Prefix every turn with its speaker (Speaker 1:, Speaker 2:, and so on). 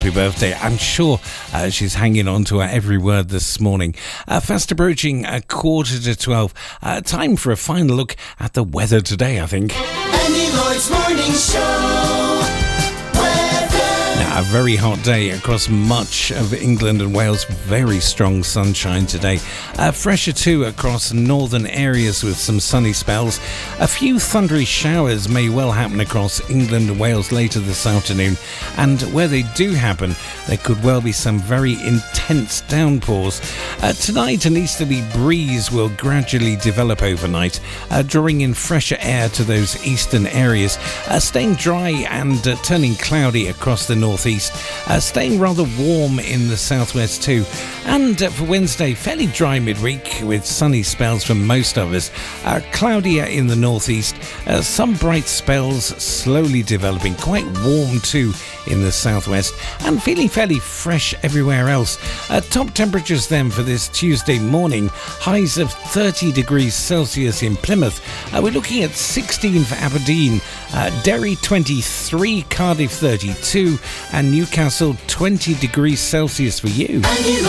Speaker 1: Happy birthday. I'm sure she's hanging on to her every word this morning. Fast approaching 11:45. Time for a final look at the weather today, I think.
Speaker 2: Andy Lloyd's Morning Show.
Speaker 1: Now, a very hot day across much of England and Wales. Very strong sunshine today. Fresher too across northern areas with some sunny spells. A few thundery showers may well happen across England and Wales later this afternoon. And where they do happen, there could well be some very intense downpours. Tonight, an easterly breeze will gradually develop overnight, drawing in fresher air to those eastern areas, staying dry and turning cloudy across the northeast, staying rather warm in the southwest too. And for Wednesday, fairly dry midweek with sunny spells for most of us, cloudier in the northeast, some bright spells slowly developing, quite warm too in the southwest, and feeling fairly fresh everywhere else. Top temperatures then for this Tuesday morning, highs of 30 degrees Celsius in Plymouth. We're looking at 16 for Aberdeen, Derry 23, Cardiff 32, and Newcastle 20 degrees Celsius for you.